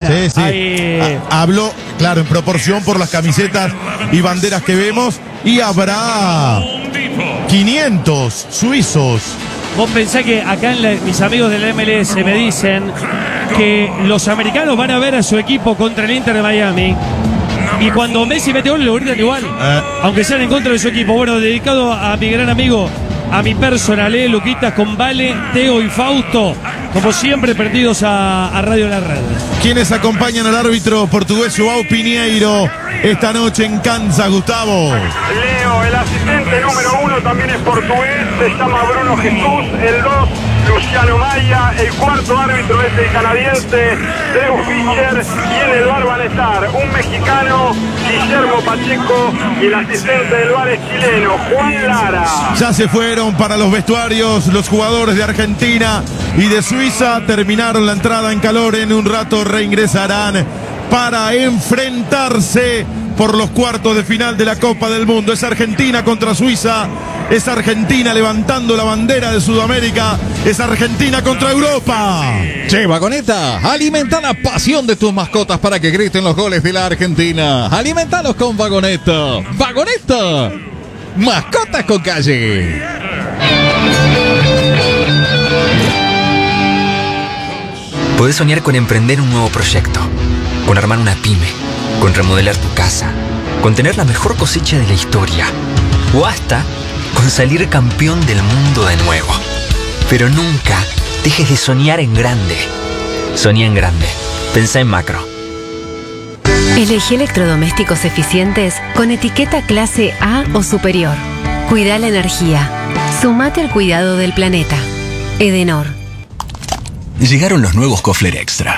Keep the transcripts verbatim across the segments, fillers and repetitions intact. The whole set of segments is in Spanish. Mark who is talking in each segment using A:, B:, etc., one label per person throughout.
A: Sí, sí.
B: Hay...
A: Habló, claro, en proporción por las camisetas y banderas que vemos. Y habrá quinientos suizos.
B: Vos pensás que acá en la, mis amigos del M L S me dicen que los americanos van a ver a su equipo contra el Inter de Miami. Y cuando Messi mete gol, lo gritan igual. Eh. Aunque sean en contra de su equipo. Bueno, dedicado a mi gran amigo, a mi personal, eh, Luquitas, con Vale, Teo y Fausto. Como siempre, perdidos a, a Radio La Red.
A: ¿Quiénes acompañan al árbitro portugués João Pinheiro esta noche en Kansas, Gustavo?
C: Leo, el asistente número uno también es portugués, se llama Bruno Jesús. El dos, Luciano Maya. El cuarto árbitro es el canadiense Drew Fischer. Y en el bar van a estar un mexicano, Guillermo Pacheco, y el asistente del bar es chileno, Juan Lara.
A: Ya se fueron para los vestuarios los jugadores de Argentina y de Suiza. Terminaron la entrada en calor. En un rato reingresarán para enfrentarse por los cuartos de final de la Copa del Mundo. Es Argentina contra Suiza. Es Argentina levantando la bandera de Sudamérica. Es Argentina contra Europa.
D: Che, Vagoneta, alimenta la pasión de tus mascotas para que griten los goles de la Argentina. Alimentalos con Vagoneta. Vagoneta, mascotas con calle.
E: Podés soñar con emprender un nuevo proyecto, con armar una pyme, con remodelar tu casa, con tener la mejor cosecha de la historia, o hasta con salir campeón del mundo de nuevo. Pero nunca dejes de soñar en grande. Soñá en grande. Pensá en macro.
F: Elegí electrodomésticos eficientes con etiqueta clase A o superior. Cuida la energía. Sumate al cuidado del planeta. Edenor.
G: Llegaron los nuevos Kofler Extra.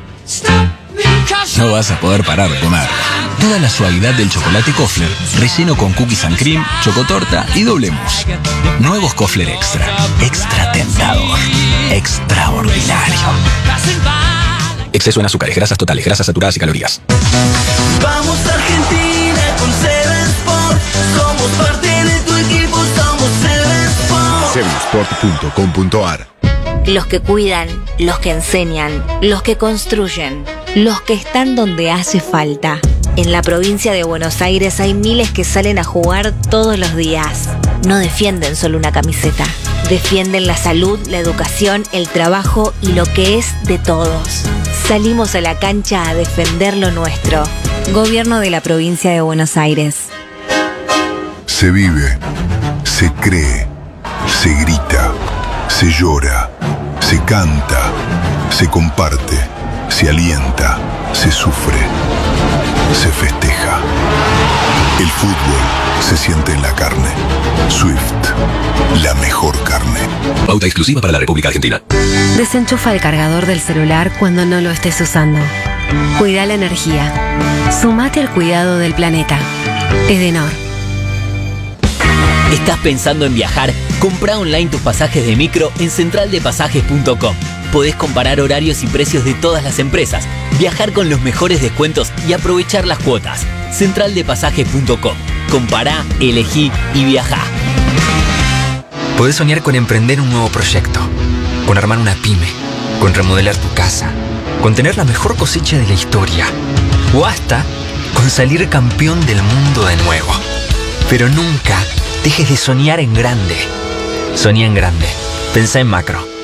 G: No vas a poder parar de comer. Toda la suavidad del chocolate Kofler, relleno con cookies and cream, chocotorta y doble mousse. Nuevos Kofler Extra. Extra tentador. Extraordinario. Exceso en azúcares, grasas totales, grasas saturadas y calorías.
H: Vamos a Argentina con Seven Sport. Somos parte de tu equipo, somos Seven Sport.
I: seven sport punto com punto a r.
J: Los que cuidan, los que enseñan, los que construyen, los que están donde hace falta. En la provincia de Buenos Aires hay miles que salen a jugar todos los días. No defienden solo una camiseta. Defienden la salud, la educación, el trabajo y lo que es de todos. Salimos a la cancha a defender lo nuestro. Gobierno de la provincia de Buenos Aires.
I: Se vive, se cree, se grita, se llora, se canta, se comparte, se alienta, se sufre, se festeja. El fútbol se siente en la carne. Swift, la mejor carne.
G: Pauta exclusiva para la República Argentina.
F: Desenchufa el cargador del celular cuando no lo estés usando. Cuida la energía. Sumate al cuidado del planeta. Edenor.
K: ¿Estás pensando en viajar? Comprá online tus pasajes de micro en central de pasajes punto com. Podés comparar horarios y precios de todas las empresas, viajar con los mejores descuentos y aprovechar las cuotas. central de pasajes punto com. Compará, elegí y viajá.
E: Podés soñar con emprender un nuevo proyecto, con armar una pyme, con remodelar tu casa, con tener la mejor cosecha de la historia, o hasta con salir campeón del mundo de nuevo. Pero nunca dejes de soñar en grande. Soñá en grande. Pensá en macro.